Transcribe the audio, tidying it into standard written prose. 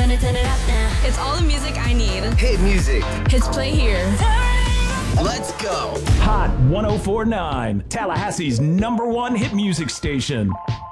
gonna turn it up now. It's all the music I need. Hit music. Hits play here. Let's go. Hot 1049, Tallahassee's #1 hit music station.